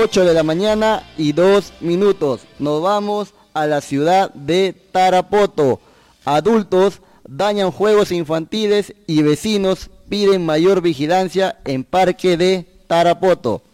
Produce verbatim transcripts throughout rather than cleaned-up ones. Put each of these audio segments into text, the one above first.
ocho de la mañana y dos minutos. Nos vamos a la ciudad de Tarapoto. Adultos dañan juegos infantiles y vecinos piden mayor vigilancia en parque de Tarapoto.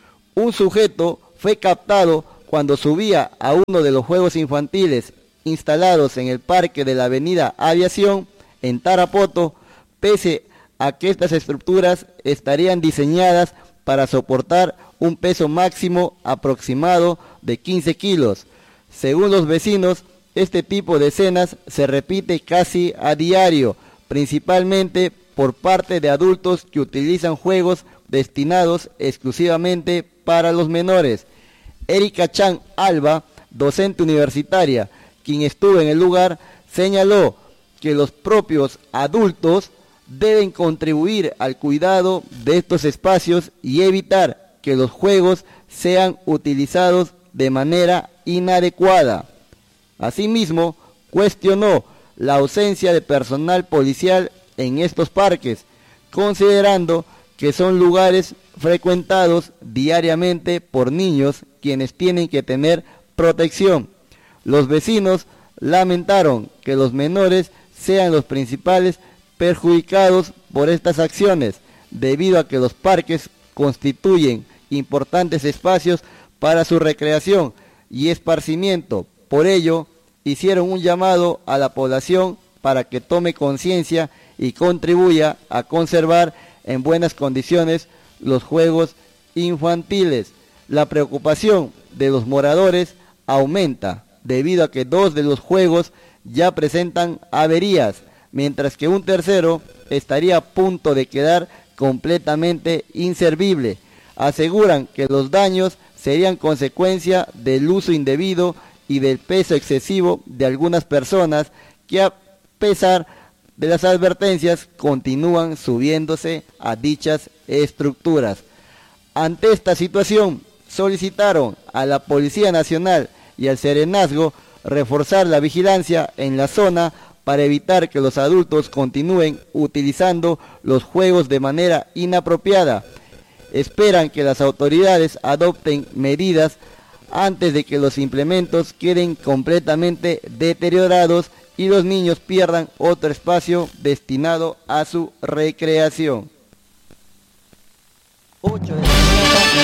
Un sujeto fue captado cuando subía a uno de los juegos infantiles instalados en el parque de la avenida Aviación en Tarapoto, pese a que estas estructuras estarían diseñadas para soportar un peso máximo aproximado de quince kilos. Según los vecinos, este tipo de escenas se repite casi a diario, principalmente por parte de adultos que utilizan juegos destinados exclusivamente para los menores. Erika Chan Alba, docente universitaria, quien estuvo en el lugar, señaló que los propios adultos deben contribuir al cuidado de estos espacios y evitar que los juegos sean utilizados de manera inadecuada. Asimismo, cuestionó la ausencia de personal policial en estos parques, considerando que son lugares frecuentados diariamente por niños quienes tienen que tener protección. Los vecinos lamentaron que los menores sean los principales perjudicados por estas acciones, debido a que los parques constituyen importantes espacios para su recreación y esparcimiento. Por ello, hicieron un llamado a la población para que tome conciencia y contribuya a conservar en buenas condiciones los juegos infantiles. La preocupación de los moradores aumenta debido a que dos de los juegos ya presentan averías, mientras que un tercero estaría a punto de quedar completamente inservible. Aseguran que los daños serían consecuencia del uso indebido y del peso excesivo de algunas personas que, a pesar de las advertencias, continúan subiéndose a dichas estructuras. Ante esta situación, solicitaron a la Policía Nacional y al Serenazgo reforzar la vigilancia en la zona para evitar que los adultos continúen utilizando los juegos de manera inapropiada. Esperan que las autoridades adopten medidas antes de que los implementos queden completamente deteriorados y los niños pierdan otro espacio destinado a su recreación. ocho de